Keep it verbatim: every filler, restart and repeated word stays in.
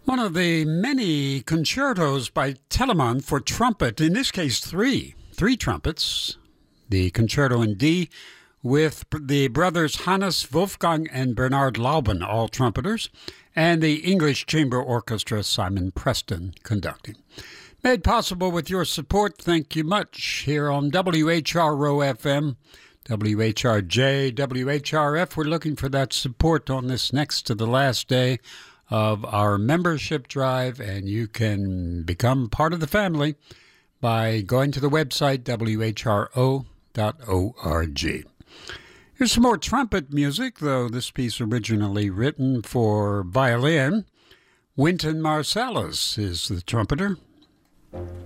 One of the many concertos by Telemann for trumpet, in this case three, three trumpets, the concerto in D with the brothers Hannes, Wolfgang, and Bernard Lauben, all trumpeters, and the English Chamber Orchestra, Simon Preston, conducting. Made possible with your support, thank you much, here on W H R O F M, W H R J, W H R F. We're looking for that support on this next to the last day of our membership drive, and you can become part of the family by going to the website w h r o dot org. Here's some more trumpet music, though this piece originally written for violin. Wynton Marsalis is the trumpeter.